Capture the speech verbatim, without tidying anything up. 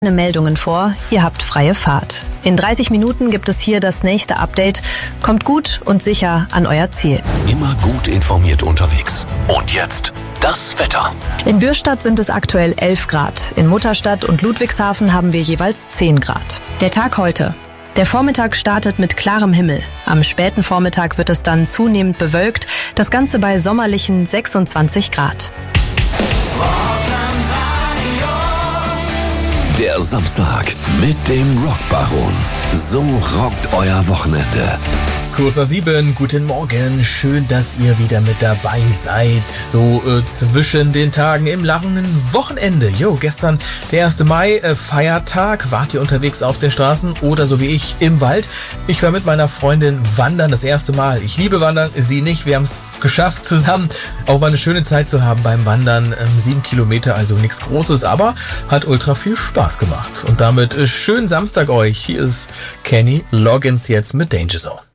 Meldungen vor, ihr habt freie Fahrt. In dreißig Minuten gibt es hier das nächste Update. Kommt gut und sicher an euer Ziel. Immer gut informiert unterwegs. Und jetzt das Wetter. In Bürstadt sind es aktuell elf Grad. In Mutterstadt und Ludwigshafen haben wir jeweils zehn Grad. Der Tag heute. Der Vormittag startet mit klarem Himmel. Am späten Vormittag wird es dann zunehmend bewölkt. Das Ganze bei sommerlichen sechsundzwanzig Grad. Der Samstag mit dem Rockbaron. So rockt euer Wochenende. Kurs nach sieben, guten Morgen, schön, dass ihr wieder mit dabei seid, so äh, zwischen den Tagen im langen Wochenende. Jo, gestern der erste Mai, äh, Feiertag, wart ihr unterwegs auf den Straßen oder so wie ich im Wald? Ich war mit meiner Freundin wandern, das erste Mal. Ich liebe Wandern, sie nicht, wir haben es geschafft zusammen, auch mal eine schöne Zeit zu haben beim Wandern. Ähm, sieben Kilometer, also nichts Großes, aber hat ultra viel Spaß gemacht. Und damit äh, schönen Samstag euch, hier ist Kenny Loggins jetzt mit Danger Zone.